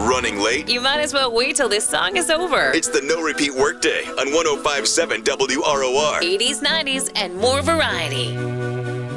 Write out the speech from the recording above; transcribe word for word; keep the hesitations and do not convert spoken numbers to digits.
Running late? You might as well wait till this song is over. It's the No Repeat Workday on one oh five point seven W R O R. eighties, nineties, and more variety.